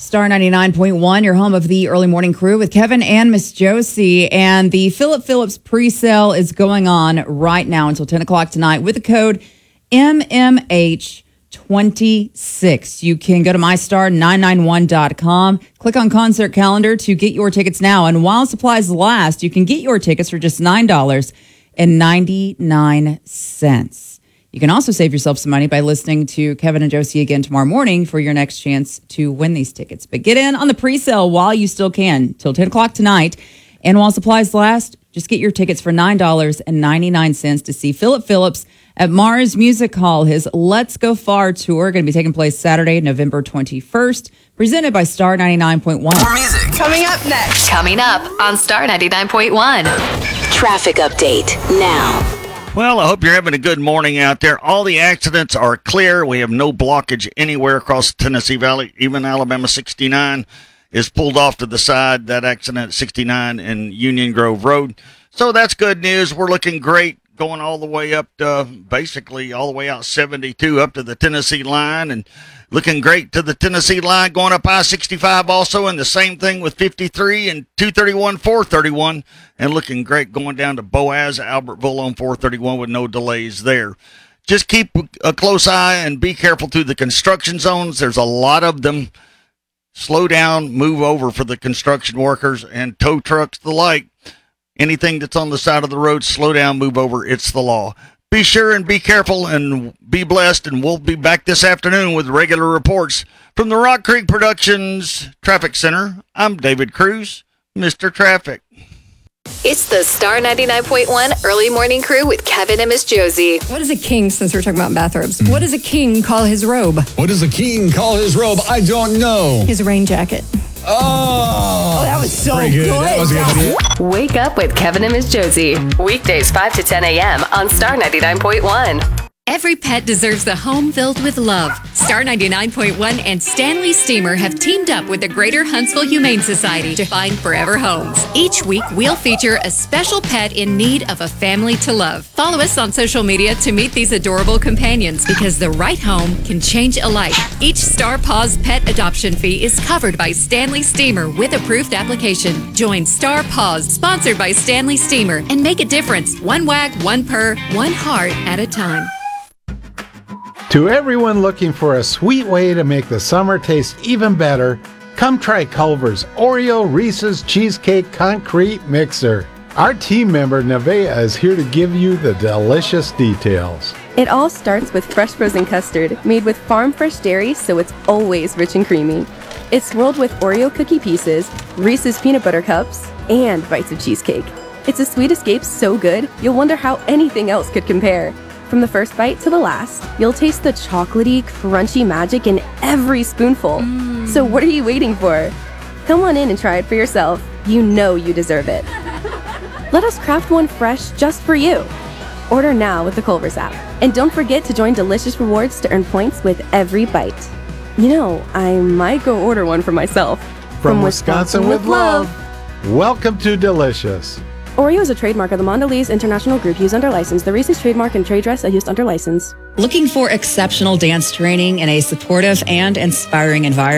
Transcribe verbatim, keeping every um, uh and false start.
Star ninety-nine point one, your home of the early morning crew with Kevin and Miss Josie. And the Philip Phillips pre-sale is going on right now until ten o'clock tonight with the code M M H twenty-six. You can go to my star nine nine one dot com, click on concert calendar to get your tickets now. And while supplies last, you can get your tickets for just nine dollars and ninety-nine cents. You can also save yourself some money by listening to Kevin and Josie again tomorrow morning for your next chance to win these tickets. But get in on the pre-sale while you still can till ten o'clock tonight. And while supplies last, just get your tickets for nine dollars and ninety-nine cents to see Philip Phillips at Mars Music Hall. His Let's Go Far tour going to be taking place Saturday, November twenty-first, presented by Star ninety-nine point one. More music Coming up next. Coming up on Star ninety-nine point one. Traffic update now. Well, I hope you're having a good morning out there. All the accidents are clear. We have no blockage anywhere across the Tennessee Valley. Even Alabama sixty-nine is pulled off to the side. That accident at sixty-nine in Union Grove Road. So that's good news. We're looking great going all the way up to basically all the way out seventy-two up to the Tennessee line, and looking great to the Tennessee line going up I sixty-five also, and the same thing with fifty-three and two thirty-one, four thirty-one, and looking great going down to Boaz, Albertville on four thirty-one with no delays there. Just keep a close eye and be careful through the construction zones. There's a lot of them. Slow down, move over for the construction workers and tow trucks, the like. Anything that's on the side of the road, slow down, move over. It's the law. Be sure and be careful and be blessed, and we'll be back this afternoon with regular reports from the Rock Creek Productions Traffic Center. I'm David Cruz, Mister Traffic. It's the Star ninety-nine point one Early Morning Crew with Kevin and Miss Josie. What is a king, since we're talking about bathrobes? What does a king call his robe? What does a king call his robe? I don't know. His rain jacket. Oh, Oh, that was so pretty good. That was a good idea. Wake up with Kevin and Miss Josie. Weekdays five to ten a.m. on Star ninety-nine point one. Every pet deserves a home filled with love. Star ninety-nine point one and Stanley Steamer have teamed up with the Greater Huntsville Humane Society to find forever homes. Each week, we'll feature a special pet in need of a family to love. Follow us on social media to meet these adorable companions, because the right home can change a life. Each Star Paws pet adoption fee is covered by Stanley Steamer with approved application. Join Star Paws, sponsored by Stanley Steamer, and make a difference. One wag, one purr, one heart at a time. To everyone looking for a sweet way to make the summer taste even better, come try Culver's Oreo Reese's Cheesecake Concrete Mixer. Our team member Nevaeh is here to give you the delicious details. It all starts with fresh frozen custard made with farm fresh dairy, so it's always rich and creamy. It's swirled with Oreo cookie pieces, Reese's peanut butter cups, and bites of cheesecake. It's a sweet escape so good, you'll wonder how anything else could compare. From the first bite to the last, you'll taste the chocolatey, crunchy magic in every spoonful. Mm. So what are you waiting for? Come on in and try it for yourself. You know you deserve it. Let us craft one fresh just for you. Order now with the Culver's app. And don't forget to join Delicious Rewards to earn points with every bite. You know, I might go order one for myself. From, From Wisconsin, Wisconsin with love. Welcome to Delicious. Oreo is a trademark of the Mondelez International Group, used under license. The Reese's trademark and trade dress are used under license. Looking for exceptional dance training in a supportive and inspiring environment?